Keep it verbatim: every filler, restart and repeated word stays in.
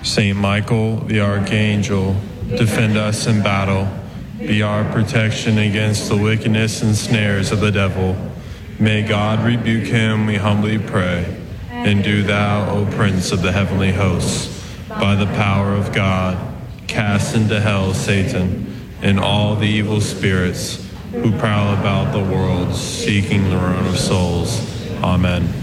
Saint Michael, the Archangel, defend us in battle. Be our protection against the wickedness and snares of the devil. May God rebuke him, we humbly pray. And do thou, O Prince of the heavenly hosts, by the power of God, cast into hell Satan and all the evil spirits who prowl about the world seeking the ruin of souls. Amen.